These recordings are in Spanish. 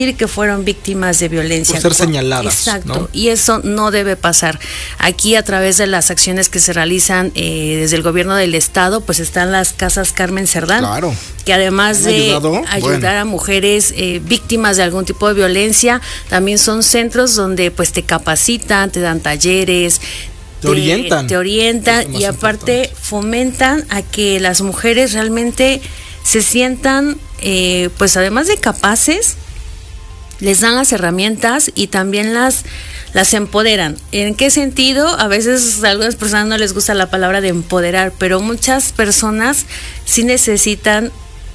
que fueron víctimas de violencia. Por ser señaladas. Exacto, ¿no? y eso no debe pasar. Aquí, a través de las acciones que se realizan desde el gobierno del estado, pues están las casas Carmen Cerdán, claro, que además de ayudar a mujeres víctimas de algún tipo de violencia, también son centros donde pues te capacitan, te dan talleres, te orientan y aparte fomentan a que las mujeres realmente se sientan pues además de capaces, les dan las herramientas y también las empoderan. ¿En qué sentido? A veces a algunas personas no les gusta la palabra de empoderar, pero muchas personas sí necesitan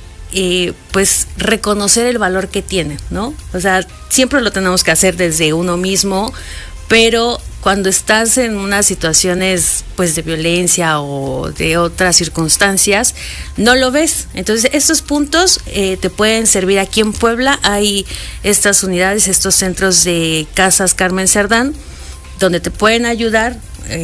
pues reconocer el valor que tienen, ¿no? O sea, siempre lo tenemos que hacer desde uno mismo, pero cuando estás en unas situaciones pues de violencia o de otras circunstancias, no lo ves. Entonces, estos puntos te pueden servir. Aquí en Puebla hay estas unidades, estos centros de casas Carmen Cerdán, donde te pueden ayudar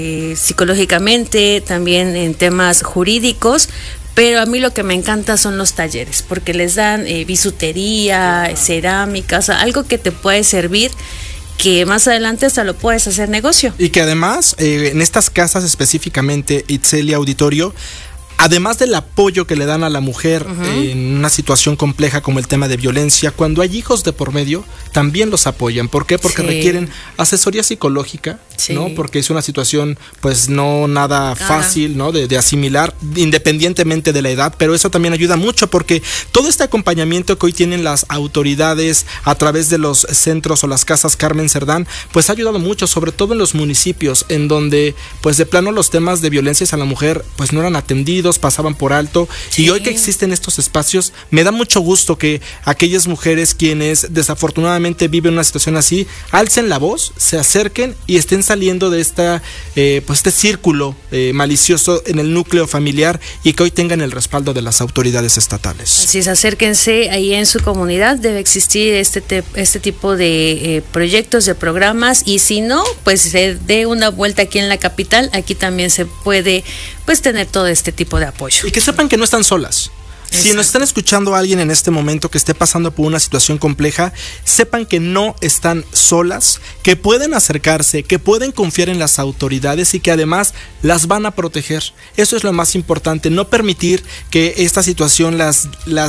psicológicamente, también en temas jurídicos. Pero a mí lo que me encanta son los talleres, porque les dan bisutería, cerámicas, algo que te puede servir, que más adelante hasta lo puedes hacer negocio. Y que además, en estas casas específicamente, Itzelia Auditorio, además del apoyo que le dan a la mujer en una situación compleja como el tema de violencia, cuando hay hijos de por medio, también los apoyan. ¿Por qué? Porque requieren asesoría psicológica, ¿no? Porque es una situación pues no nada fácil, ¿no? De asimilar, independientemente de la edad, pero eso también ayuda mucho porque todo este acompañamiento que hoy tienen las autoridades a través de los centros o las casas Carmen Cerdán, pues ha ayudado mucho, sobre todo en los municipios en donde pues de plano los temas de violencia a la mujer pues no eran atendidos, pasaban por alto, y hoy que existen estos espacios, me da mucho gusto que aquellas mujeres quienes desafortunadamente viven una situación así, alcen la voz, se acerquen y estén saliendo de esta pues este círculo malicioso en el núcleo familiar, y que hoy tengan el respaldo de las autoridades estatales. Así es, acérquense ahí en su comunidad, debe existir este tipo de proyectos, de programas, y si no, pues se dé una vuelta aquí en la capital, aquí también se puede pues tener todo este tipo de apoyo. Y que sepan que no están solas. Exacto. Si nos están escuchando a alguien en este momento que esté pasando por una situación compleja, sepan que no están solas, que pueden acercarse, que pueden confiar en las autoridades y que además las van a proteger. Eso es lo más importante, no permitir que esta situación las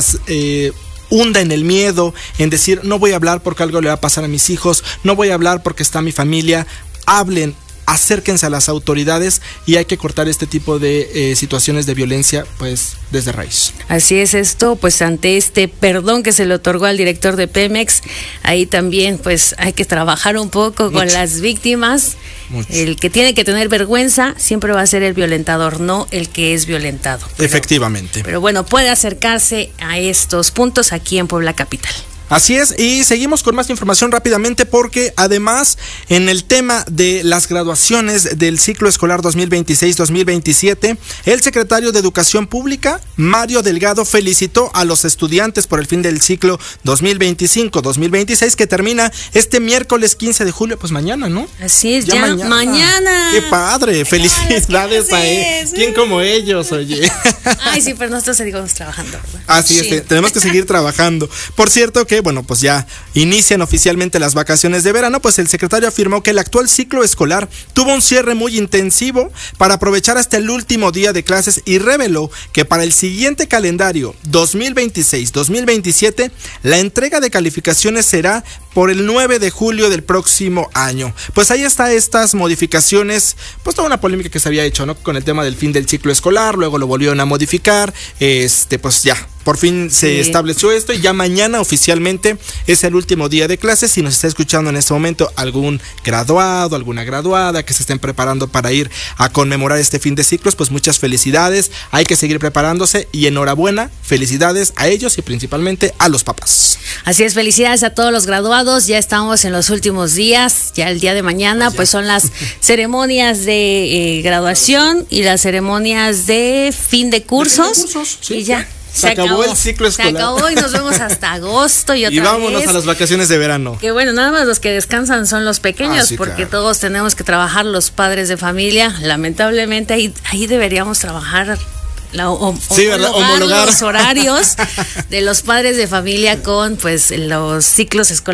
hunda en el miedo, en decir no voy a hablar porque algo le va a pasar a mis hijos, no voy a hablar porque está mi familia. Hablen, acérquense a las autoridades y hay que cortar este tipo de situaciones de violencia pues desde raíz. Así es esto, pues ante este perdón que se le otorgó al director de Pemex, ahí también pues hay que trabajar un poco con las víctimas. El que tiene que tener vergüenza siempre va a ser el violentador, no el que es violentado. Efectivamente. Pero bueno, puede acercarse a estos puntos aquí en Puebla Capital. Así es, y seguimos con más información rápidamente porque además en el tema de las graduaciones del ciclo escolar 2026-2027, el secretario de Educación Pública, Mario Delgado, felicitó a los estudiantes por el fin del ciclo 2025-2026 que termina este miércoles 15 de julio, pues mañana, ¿no? Así es, ya mañana. ¡Qué padre! Felicidades a ellos. ¿Quién como ellos, oye? Ay, sí, pero nosotros seguimos trabajando, ¿verdad? Así es, tenemos que seguir trabajando. Por cierto que bueno, pues ya inician oficialmente las vacaciones de verano, pues el secretario afirmó que el actual ciclo escolar tuvo un cierre muy intensivo para aprovechar hasta el último día de clases y reveló que para el siguiente calendario 2026-2027 la entrega de calificaciones será por el 9 de julio del próximo año. Pues ahí está estas modificaciones, pues toda una polémica que se había hecho, ¿no? Con el tema del fin del ciclo escolar, luego lo volvieron a modificar, pues ya, por fin se estableció esto y ya mañana oficialmente es el último día de clases. Si nos está escuchando en este momento algún graduado, alguna graduada que se estén preparando para ir a conmemorar este fin de ciclos, pues muchas felicidades, hay que seguir preparándose y enhorabuena, felicidades a ellos y principalmente a los papás. Así es, felicidades a todos los graduados, ya estamos en los últimos días, ya el día de mañana pues son las ceremonias de graduación y las ceremonias de fin de cursos, sí, y ya. Se acabó el ciclo escolar. Se acabó y nos vemos hasta agosto y vámonos a las vacaciones de verano. Que bueno, nada más los que descansan son los pequeños, porque claro, todos tenemos que trabajar, los padres de familia. Lamentablemente ahí deberíamos trabajar homologar los horarios de los padres de familia con pues los ciclos escolares